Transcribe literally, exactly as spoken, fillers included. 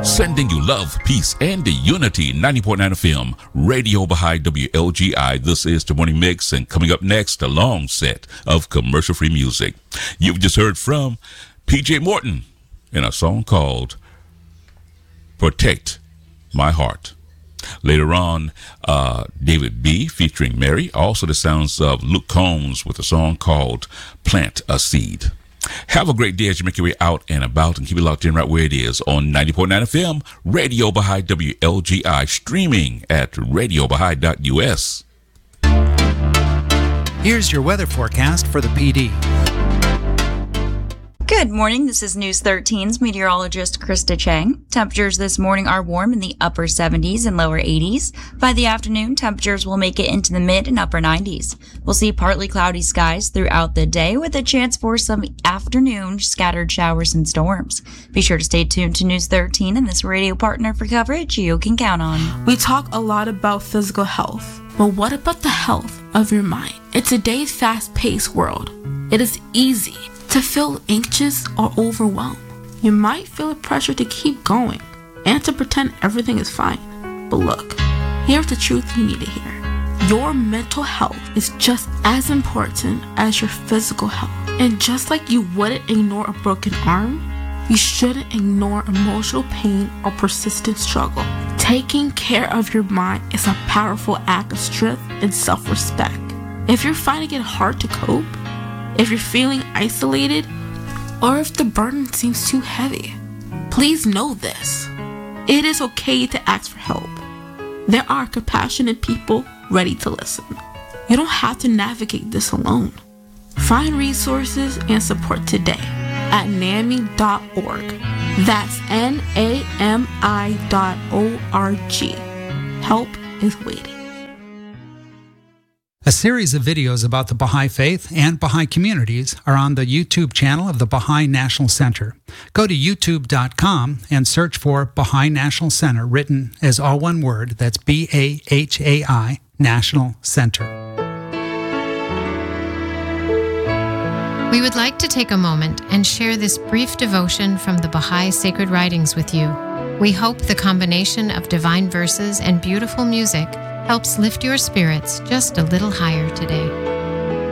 Sending you love, peace, and unity. ninety point nine F M, Radio Baha'i W L G I. This is the Morning Mix, and coming up next, a long set of commercial-free music. You've just heard from P J Morton in a song called Protect My Heart. Later on, uh, David B. featuring Mary. Also the sounds of Luke Combs with a song called Plant a Seed. Have a great day as you make your way out and about, and keep it locked in right where it is on ninety point nine F M, Radio Baha'i W L G I, streaming at radio baha'i dot U S. Here's your weather forecast for the P D. Good morning. This is News thirteen's meteorologist Krista Chang. Temperatures this morning are warm in the upper seventies and lower eighties. By the afternoon, temperatures will make it into the mid and upper nineties. We'll see partly cloudy skies throughout the day with a chance for some afternoon scattered showers and storms. Be sure to stay tuned to News thirteen and this radio partner for coverage you can count on. We talk a lot about physical health, but what about the health of your mind? In today's fast-paced world, it is easy to feel anxious or overwhelmed. You might feel a pressure to keep going and to pretend everything is fine. But look, here's the truth you need to hear. Your mental health is just as important as your physical health. And just like you wouldn't ignore a broken arm, you shouldn't ignore emotional pain or persistent struggle. Taking care of your mind is a powerful act of strength and self-respect. If you're finding it hard to cope, if you're feeling isolated, or if the burden seems too heavy, please know this. It is okay to ask for help. There are compassionate people ready to listen. You don't have to navigate this alone. Find resources and support today at N A M I dot org. That's N A M I dot O R G. Help is waiting. A series of videos about the Baha'i Faith and Baha'i communities are on the YouTube channel of the Baha'i National Center. Go to youtube dot com and search for Baha'i National Center, written as all one word. That's B A H A I, National Center. We would like to take a moment and share this brief devotion from the Baha'i Sacred Writings with you. We hope the combination of divine verses and beautiful music helps lift your spirits just a little higher today.